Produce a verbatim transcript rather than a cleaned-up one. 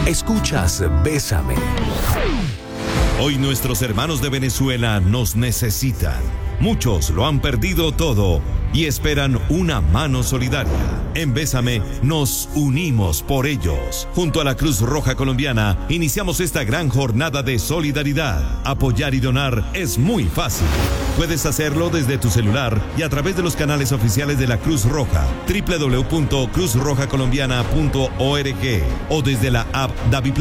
Escuchas Bésame. Hoy nuestros hermanos de Venezuela nos necesitan. Muchos lo han perdido todo y esperan una mano solidaria. En Bésame nos unimos por ellos. Junto a la Cruz Roja Colombiana iniciamos esta gran jornada de solidaridad. Apoyar y donar es muy fácil. Puedes hacerlo desde tu celular y a través de los canales oficiales de la Cruz Roja, doble u doble u doble u punto cruz roja colombiana punto org o desde la app DaviPlata.